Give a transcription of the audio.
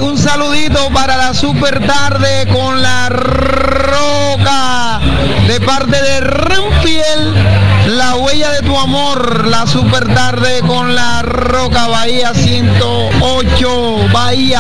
un saludito para la super tarde con la Roca, de parte de Renfield, la huella de tu amor, la super tarde con la Roca, Bahía 108, Bahía.